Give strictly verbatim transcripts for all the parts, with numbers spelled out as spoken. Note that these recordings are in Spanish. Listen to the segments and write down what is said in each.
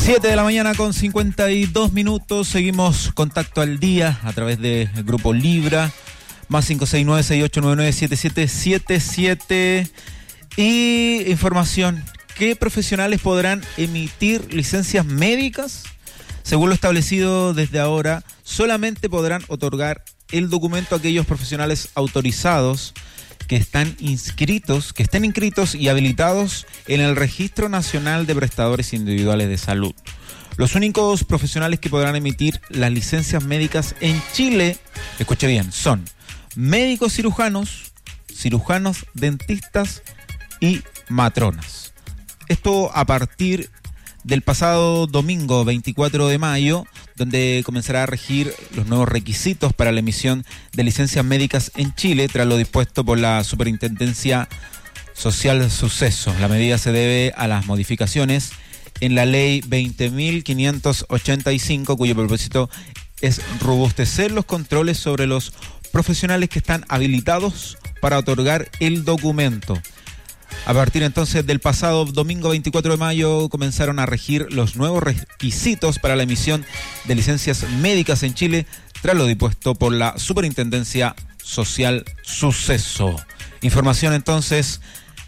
siete de la mañana con cincuenta y dos minutos. Seguimos Contacto al Día a través del Grupo Libra. Más cinco seis nueve, seis ocho nueve nueve, siete siete siete siete. Y información. ¿Qué profesionales podrán emitir licencias médicas? Según lo establecido desde ahora, solamente podrán otorgar el documento a aquellos profesionales autorizados que están inscritos, que estén inscritos y habilitados en el Registro Nacional de Prestadores Individuales de Salud. Los únicos profesionales que podrán emitir las licencias médicas en Chile, escuche bien, son médicos cirujanos, cirujanos dentistas y matronas. Esto a partir del pasado domingo veinticuatro de mayo, donde comenzará a regir los nuevos requisitos para la emisión de licencias médicas en Chile, tras lo dispuesto por la Superintendencia Social Suceso. La medida se debe a las modificaciones en la Ley veinte mil quinientos ochenta y cinco, cuyo propósito es robustecer los controles sobre los profesionales que están habilitados para otorgar el documento. A partir entonces del pasado domingo veinticuatro de mayo comenzaron a regir los nuevos requisitos para la emisión de licencias médicas en Chile, tras lo dispuesto por la Superintendencia Social Suceso. Información entonces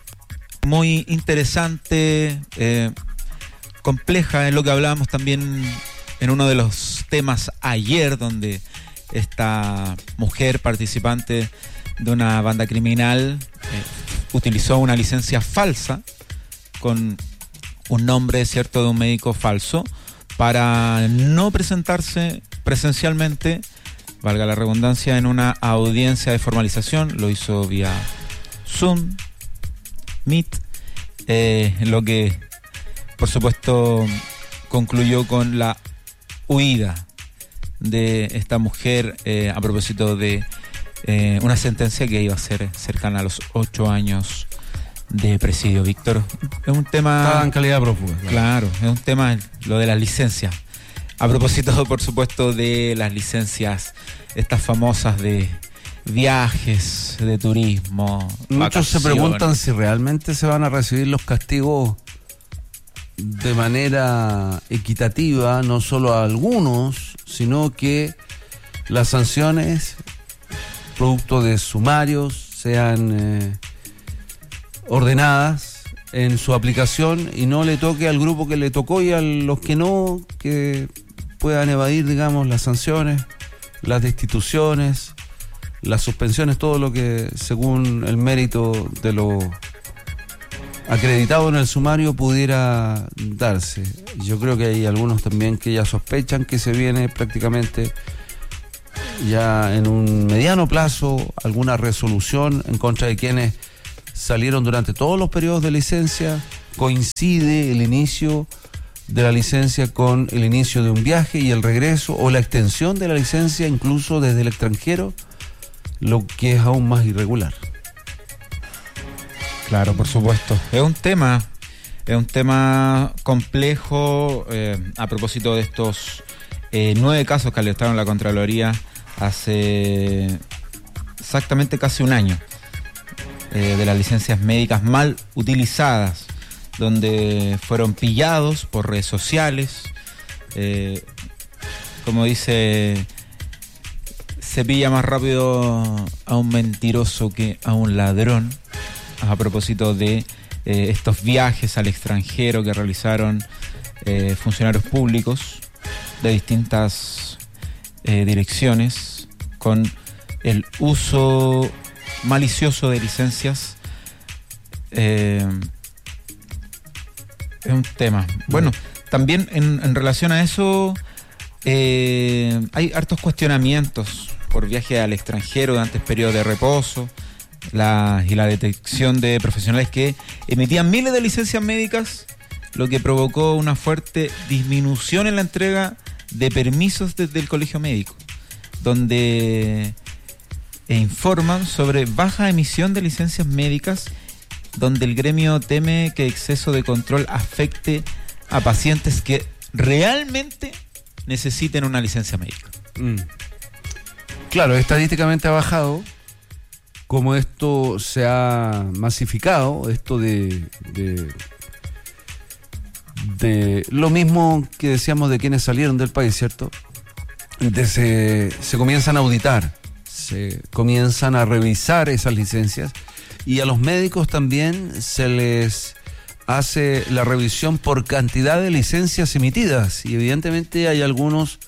muy interesante, eh, compleja, es lo que hablábamos también en uno de los temas ayer, donde esta mujer participante de una banda criminal eh, utilizó una licencia falsa con un nombre, cierto, de un médico falso para no presentarse presencialmente, valga la redundancia, en una audiencia de formalización. Lo hizo vía Zoom, Meet, eh, lo que por supuesto concluyó con la huida de esta mujer eh, a propósito de Eh, una sentencia que iba a ser cercana a los ocho años de presidio. Víctor, es un tema... Estaba en calidad prófuga. Claro. claro, es un tema, lo de las licencias. A propósito, por supuesto, de las licencias, estas famosas de viajes, de turismo, muchos vacaciones. Se preguntan si realmente se van a recibir los castigos de manera equitativa, no solo a algunos, sino que las sanciones producto de sumarios sean eh, ordenadas en su aplicación y no le toque al grupo que le tocó y a los que no, que puedan evadir, digamos, las sanciones, las destituciones, las suspensiones, todo lo que según el mérito de lo acreditado en el sumario pudiera darse. Yo creo que hay algunos también que ya sospechan que se viene prácticamente ya en un mediano plazo alguna resolución en contra de quienes salieron durante todos los periodos de licencia. Coincide el inicio de la licencia con el inicio de un viaje y el regreso o la extensión de la licencia incluso desde el extranjero, lo que es aún más irregular. Claro, por supuesto. Es un tema, es un tema complejo eh, a propósito de estos eh, nueve casos que alertaron la Contraloría hace exactamente casi un año, eh, de las licencias médicas mal utilizadas, donde fueron pillados por redes sociales. Eh, como dice, se pilla más rápido a un mentiroso que a un ladrón, a propósito de eh, estos viajes al extranjero que realizaron eh, funcionarios públicos de distintas Eh, direcciones con el uso malicioso de licencias. Eh, es un tema. Bueno, también en, en relación a eso eh, hay hartos cuestionamientos por viaje al extranjero durante el periodo de reposo, la, y la detección de profesionales que emitían miles de licencias médicas, lo que provocó una fuerte disminución en la entrega de permisos desde el Colegio Médico, donde informan sobre baja emisión de licencias médicas, donde el gremio teme que exceso de control afecte a pacientes que realmente necesiten una licencia médica. Mm. Claro, estadísticamente ha bajado, como esto se ha masificado, esto de, de de lo mismo que decíamos de quienes salieron del país, ¿cierto? De se, se comienzan a auditar, se comienzan a revisar esas licencias y a los médicos también se les hace la revisión por cantidad de licencias emitidas y evidentemente hay algunos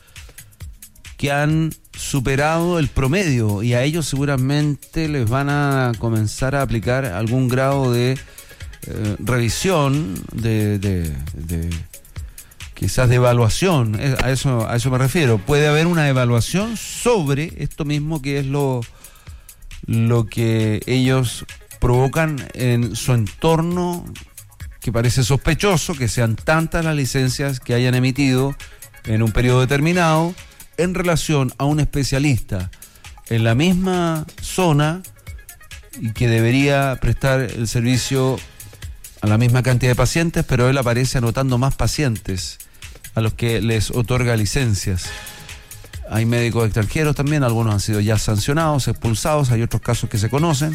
que han superado el promedio y a ellos seguramente les van a comenzar a aplicar algún grado de eh, revisión, de, de, de quizás de evaluación, a eso, a eso me refiero. Puede haber una evaluación sobre esto mismo que es lo, lo que ellos provocan en su entorno, que parece sospechoso que sean tantas las licencias que hayan emitido en un periodo determinado en relación a un especialista en la misma zona y que debería prestar el servicio a la misma cantidad de pacientes, pero él aparece anotando más pacientes a los que les otorga licencias. Hay médicos extranjeros también, algunos han sido ya sancionados, expulsados, hay otros casos que se conocen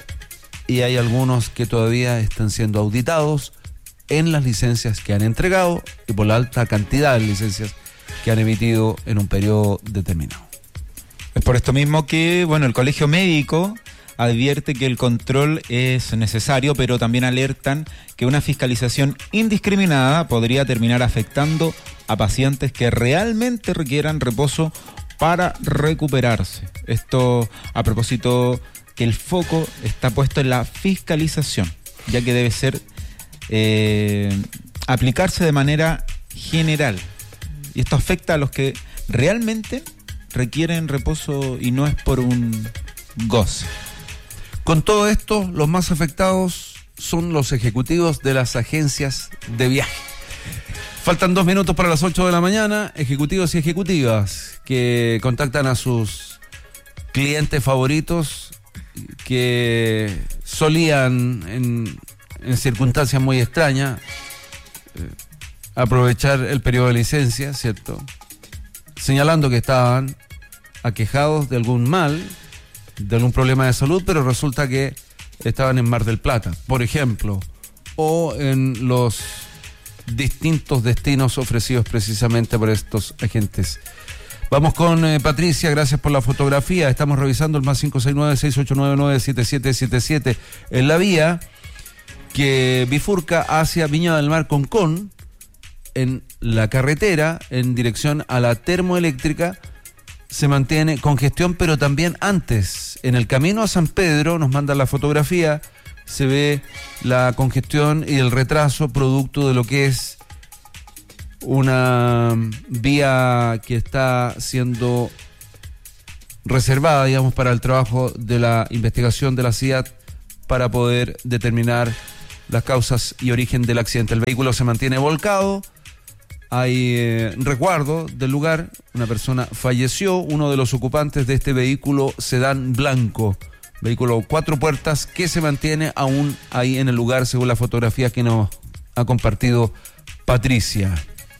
y hay algunos que todavía están siendo auditados en las licencias que han entregado y por la alta cantidad de licencias que han emitido en un periodo determinado. Es por esto mismo que, bueno, el Colegio Médico advierte que el control es necesario, pero también alertan que una fiscalización indiscriminada podría terminar afectando a pacientes que realmente requieran reposo para recuperarse. Esto a propósito que el foco está puesto en la fiscalización, ya que debe ser eh, aplicarse de manera general. Y esto afecta a los que realmente requieren reposo y no es por un goce. Con todo esto, los más afectados son los ejecutivos de las agencias de viaje. Faltan dos minutos para las ocho de la mañana. Ejecutivos y ejecutivas que contactan a sus clientes favoritos que solían en, en circunstancias muy extrañas eh, aprovechar el periodo de licencia, ¿cierto? Señalando que estaban aquejados de algún mal, de algún problema de salud, pero resulta que estaban en Mar del Plata, por ejemplo, o en los distintos destinos ofrecidos precisamente por estos agentes. Vamos con eh, Patricia, gracias por la fotografía. Estamos revisando el más cinco seis nueve, seis ocho nueve nueve, siete siete siete siete en la vía que bifurca hacia Viña del Mar Concón, en la carretera en dirección a la termoeléctrica. Se mantiene congestión, pero también antes, en el camino a San Pedro, nos mandan la fotografía, se ve la congestión y el retraso producto de lo que es una vía que está siendo reservada, digamos, para el trabajo de la investigación de la C I A T para poder determinar las causas y origen del accidente. El vehículo se mantiene volcado. Hay eh, resguardo del lugar, una persona falleció, uno de los ocupantes de este vehículo sedán blanco, vehículo cuatro puertas que se mantiene aún ahí en el lugar según la fotografía que nos ha compartido Patricia.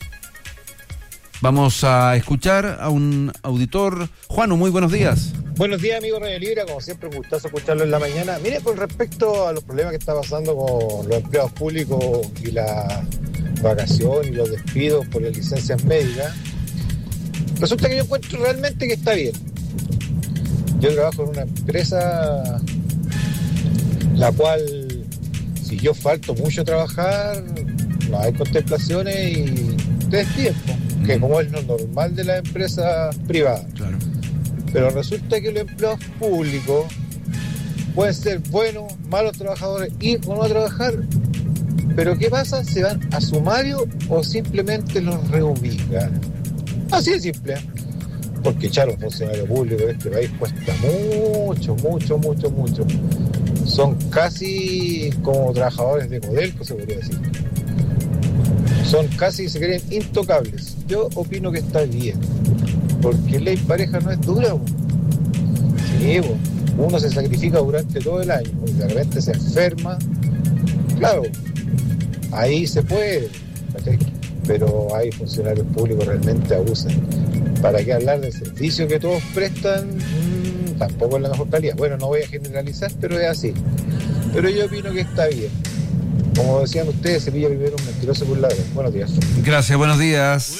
Vamos a escuchar a un auditor. Juano, muy buenos días. Buenos días, amigo Radio Libre, como siempre, un gustazo escucharlo en la mañana. Mire, con respecto a los problemas que está pasando con los empleados públicos y la vacación y los despidos por las licencias médicas, resulta que yo encuentro realmente que está bien. Yo trabajo en una empresa la cual, si yo falto mucho a trabajar, no hay contemplaciones y te despiden, ¿no? Que como es lo normal de las empresas privadas. Claro. Pero resulta que los empleados públicos pueden ser buenos, malos trabajadores, ir o no a trabajar. Pero ¿qué pasa? ¿Se van a sumario o simplemente los reubican? Así de simple. Porque echar a un funcionario público de este país cuesta mucho, mucho, mucho, mucho. Son casi como trabajadores de Codelco, se podría decir. Son casi, se creen intocables. Yo opino que está bien. Porque ley pareja no es dura. Sí, uno se sacrifica durante todo el año. Y de repente se enferma. Claro. Ahí se puede, ¿okay? Pero hay funcionarios públicos que realmente abusan. ¿Para qué hablar del servicio que todos prestan? Mmm, tampoco es la mejor calidad. Bueno, no voy a generalizar, pero es así. Pero yo opino que está bien. Como decían ustedes, se pilla primero un mentiroso que un ladrón. Buenos días. Gracias, buenos días.